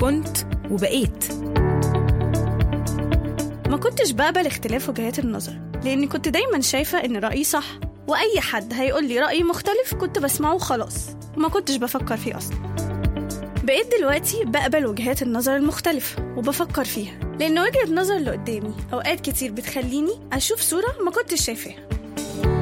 كنت وبقيت. ما كنتش بقبل اختلاف وجهات النظر، لأني كنت دايما شايفة إن رأيي صح، وأي حد هيقول لي رأي مختلف كنت بسمعه خلاص، وما كنتش بفكر فيه أصلا. بقيت دلوقتي بقبل وجهات النظر المختلفة وبفكر فيها، لأن وجهة نظر اللي قدامي أوقات كتير بتخليني أشوف صورة ما كنتش شايفاها.